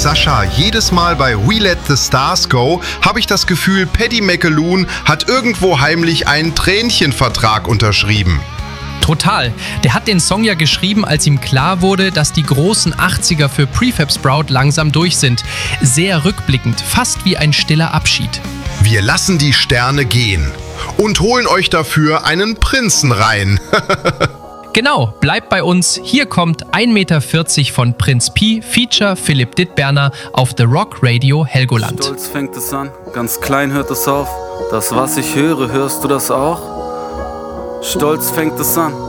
Sascha, jedes Mal bei We Let the Stars Go habe ich das Gefühl, Paddy McAloon hat irgendwo heimlich einen Tränchenvertrag unterschrieben. Total. Der hat den Song ja geschrieben, als ihm klar wurde, dass die großen 80er für Prefab Sprout langsam durch sind. Sehr rückblickend, fast wie ein stiller Abschied. Wir lassen die Sterne gehen und holen euch dafür einen Prinzen rein. Genau, bleibt bei uns. Hier kommt 1,40 Meter von Prinz Pi, Feature Philipp Dittberner auf The Rock Radio Helgoland. Stolz fängt es an, ganz klein hört es auf. Das, was ich höre, hörst du das auch? Stolz fängt es an.